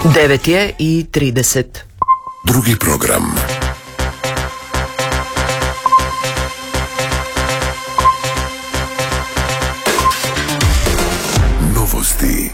9:30. Drugi program. Novosti.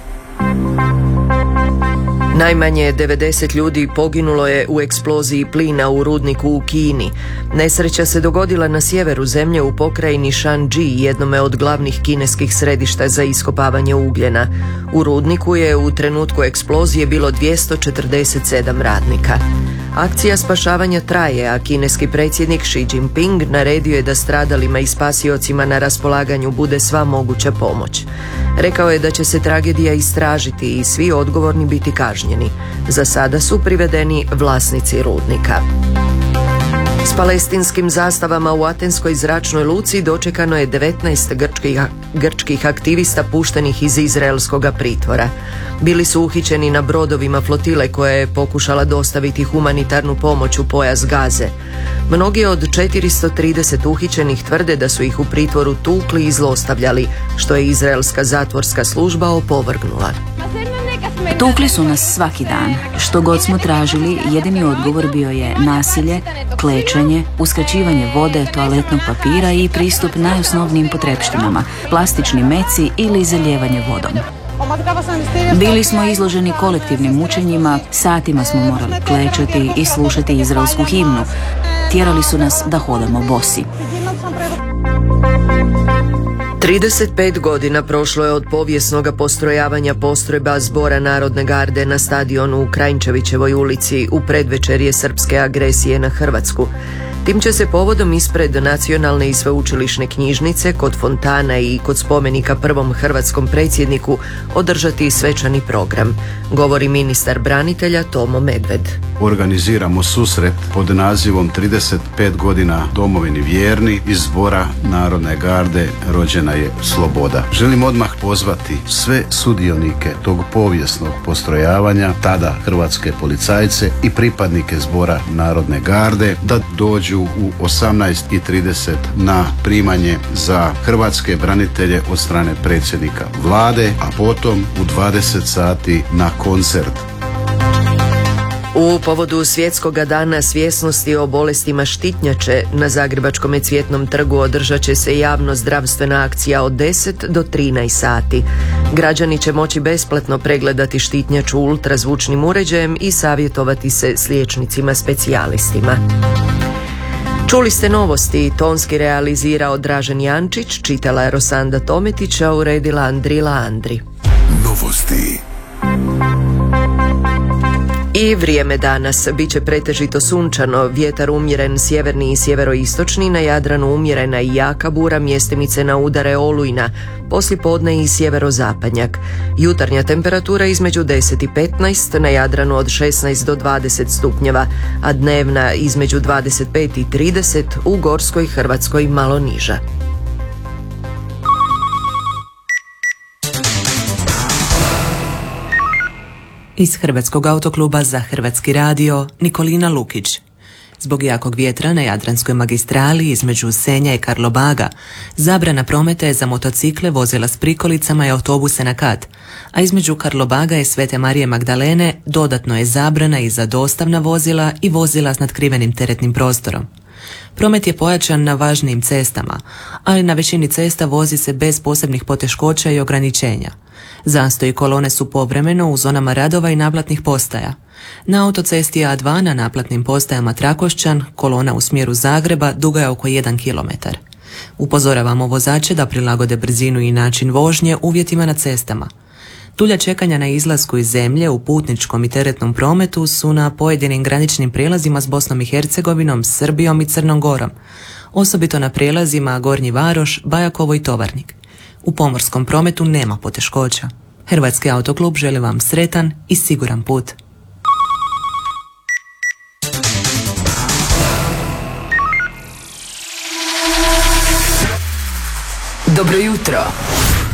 Najmanje 90 ljudi poginulo je u eksploziji plina u rudniku u Kini. Nesreća se dogodila na sjeveru zemlje u pokrajini Shanxi, jednome od glavnih kineskih središta za iskopavanje ugljena. U rudniku je u trenutku eksplozije bilo 247 radnika. Akcija spašavanja traje, a kineski predsjednik Xi Jinping naredio je da stradalima i spasiocima na raspolaganju bude sva moguća pomoć. Rekao je da će se tragedija istražiti i svi odgovorni biti kažnjeni. Za sada su privedeni vlasnici rudnika. S palestinskim zastavama u Atenskoj zračnoj luci dočekano je 19 grčkih aktivista puštenih iz izraelskog pritvora. Bili su uhićeni na brodovima flotile koja je pokušala dostaviti humanitarnu pomoć u pojas Gaze. Mnogi od 430 uhićenih tvrde da su ih u pritvoru tukli i zlostavljali, što je izraelska zatvorska služba opovrgnula. Tukli su nas svaki dan. Što god smo tražili, jedini odgovor bio je nasilje, klečanje, uskraćivanje vode, toaletnog papira i pristup najosnovnijim potrepštinama, plastični meci ili zalijevanje vodom. Bili smo izloženi kolektivnim mučenjima, satima smo morali klečati i slušati izraelsku himnu. Tjerali su nas da hodamo bosi. 35 godina prošlo je od povijesnog postrojavanja postrojba Zbora narodne garde na stadionu u Krajnčevićevoj ulici u predvečerje srpske agresije na Hrvatsku. Tim će se povodom ispred Nacionalne i sveučilišne knjižnice, kod fontana i kod spomenika prvom hrvatskom predsjedniku održati svečani program, govori ministar branitelja Tomo Medved. Organiziramo susret pod nazivom 35 godina domovini vjerni, iz Zbora narodne garde rođena je sloboda. Želim odmah pozvati sve sudionike tog povijesnog postrojavanja, tada hrvatske policajce i pripadnike Zbora narodne garde, da dođu u 18:30 na primanje za hrvatske branitelje od strane predsjednika vlade, a potom u 20 sati na koncert. U povodu Svjetskog dana svjesnosti o bolestima štitnjače na Zagrebačkom Cvjetnom trgu održat će se javno zdravstvena akcija od 10 do 13 sati. Građani će moći besplatno pregledati štitnjaču ultrazvučnim uređajem i savjetovati se s liječnicima specijalistima. Čuli ste novosti, tonski realizirao Dražen Jančić, čitala je Rosanda Tometić, a uredila Andrila Andri. Novosti. I vrijeme danas bit će pretežito sunčano, vjetar umjeren sjeverni i sjeveroistočni, na Jadranu umjerena i jaka bura, mjestimice na udare olujna, poslijepodne i sjeverozapadnjak. Jutarnja temperatura između 10 i 15, na Jadranu od 16 do 20 stupnjeva, a dnevna između 25 i 30, u Gorskoj Hrvatskoj malo niža. Iz Hrvatskog autokluba za Hrvatski radio, Nikolina Lukić. Zbog jakog vjetra na Jadranskoj magistrali između Senja i Karlobaga zabrana prometa je za motocikle, vozila s prikolicama i autobuse na kat, a između Karlobaga i Svete Marije Magdalene dodatno je zabrana i za dostavna vozila i vozila s nadkrivenim teretnim prostorom. Promet je pojačan na važnijim cestama, ali na većini cesta vozi se bez posebnih poteškoća i ograničenja. Zastoj i kolone su povremeno u zonama radova i naplatnih postaja. Na autocesti A2 na naplatnim postajama Trakošćan kolona u smjeru Zagreba duga je oko 1 km. Upozoravamo vozače da prilagode brzinu i način vožnje uvjetima na cestama. Dulja čekanja na izlasku iz zemlje u putničkom i teretnom prometu su na pojedinim graničnim prijelazima s Bosnom i Hercegovinom, Srbijom i Crnom Gorom, osobito na prijelazima Gornji Varoš, Bajakovo i Tovarnik. U pomorskom prometu nema poteškoća. Hrvatski autoklub želi vam sretan i siguran put. Dobro jutro.